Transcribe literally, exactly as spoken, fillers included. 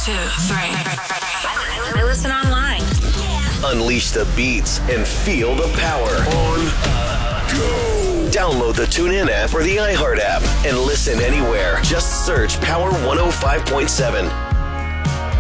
two, three. I listen online. Unleash the beats and feel the power. On go. Download the TuneIn app or the iHeart app and listen anywhere. Just search Power one oh five point seven.